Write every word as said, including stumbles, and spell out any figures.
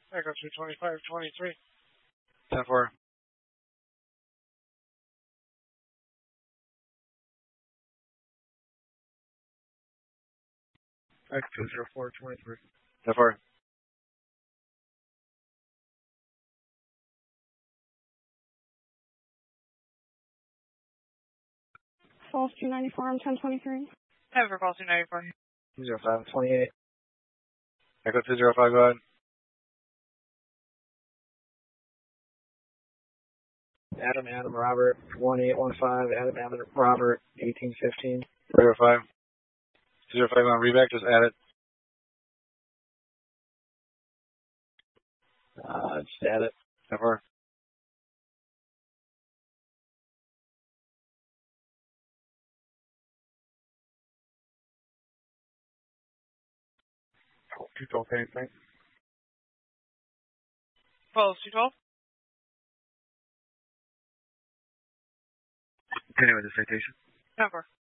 Echo two twenty-five twenty-three. ten four. Echo two zero four twenty-three. ten four. False two ninety-four, I'm ten twenty-three. Denver, False two ninety-four. two zero five twenty-eight. Echo two zero five, go ahead. Adam, Adam, Robert, one eight one five, Adam, Adam, Robert, eighteen fifteen. zero five. two zero five on reback, just add it. Uh, just add it. ten four. two twelve, anything. False two twelve. Continue with the citation. Denver.